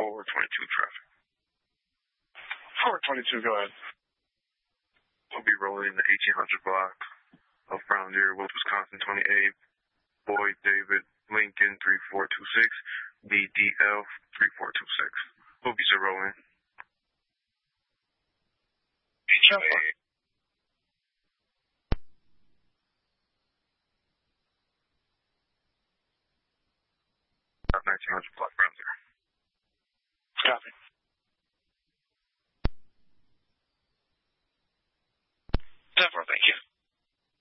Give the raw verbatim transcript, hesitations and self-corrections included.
four twenty-two traffic. four twenty-two, go ahead. We'll be rolling in the eighteen hundred block of Brown Deer, Woods, Wisconsin, twenty-eight. Boyd David Lincoln, three four two six. B D L, three four two six. Boogies are rolling. H F. nineteen hundred block.